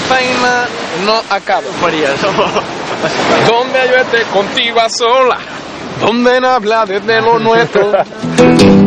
faena no acaba. María, Donde yo esté contigo a sola, donde no habla desde lo nuestro.